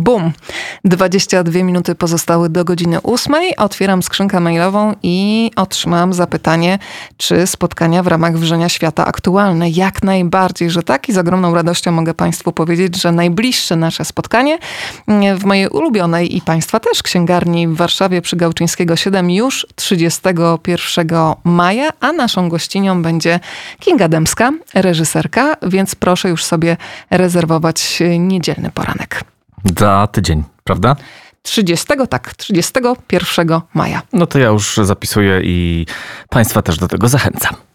Bum! 22 minuty pozostały do godziny 8. Otwieram skrzynkę mailową i otrzymałam zapytanie, czy spotkania w ramach Wrzenia Świata aktualne. Jak najbardziej, że tak. I z ogromną radością mogę Państwu powiedzieć, że najbliższe nasze spotkanie w mojej ulubionej i Państwa też księgarni w Warszawie przy Gałczyńskiego 7 już 31 maja, a naszą gościnią będzie Kinga Dębska, reżyserka, więc proszę już sobie rezerwować niedzielny poranek. Za tydzień, prawda? 31 maja. No to ja już zapisuję i Państwa też do tego zachęcam.